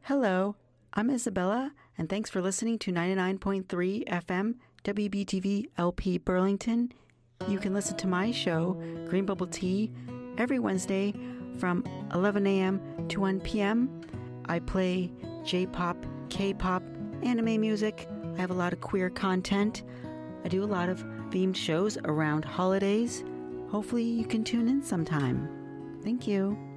Hello, I'm Isabella, and thanks for listening to 99.3 FM WBTV LP Burlington. You can listen to my show, Green Bubble Tea, every Wednesday from 11 a.m. to 1 p.m. I play J-pop, K-pop, anime music. I have a lot of queer content. I do a lot of themed shows around holidays. Hopefully you can tune in sometime. Thank you.